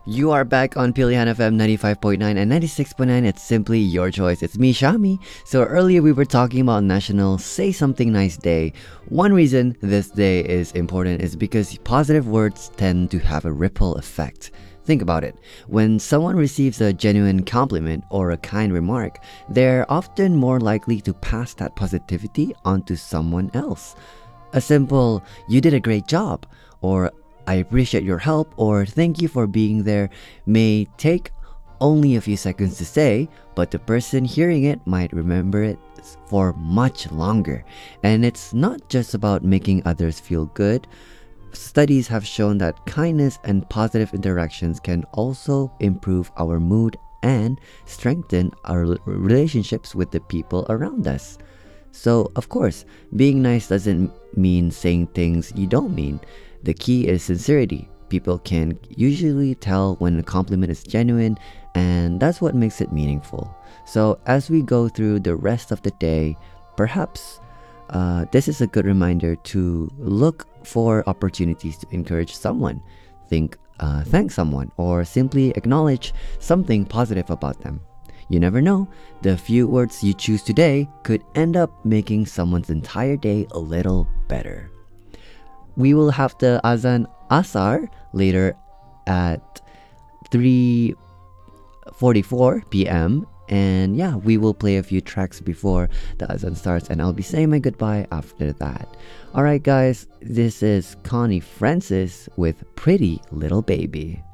You are back on Pilihan FM 95.9 and 96.9. It's simply your choice. It's me, Shami. So earlier we were talking about National Say Something Nice Day. One reason this day is important is because positive words tend to have a ripple effect. Think about it. When someone receives a genuine compliment or a kind remark, they're often more likely to pass that positivity onto someone else. A simple, "you did a great job," or "I appreciate your help," or "thank you for being there" may take only a few seconds to say, but the person hearing it might remember it for much longer. And it's not just about making others feel good. Studies have shown that kindness and positive interactions can also improve our mood and strengthen our relationships with the people around us. So, of course, being nice doesn't mean saying things you don't mean. The key is sincerity. People can usually tell when a compliment is genuine, and that's what makes it meaningful. So, as we go through the rest of the day, perhaps this is a good reminder to look for opportunities to encourage someone, thank someone, or simply acknowledge something positive about them. You never know, the few words you choose today could end up making someone's entire day a little better. We will have the Azan Asar later at 3:44 p.m. And yeah, we will play a few tracks before the Azan starts, and I'll be saying my goodbye after that. Alright guys, this is Connie Francis with Pretty Little Baby.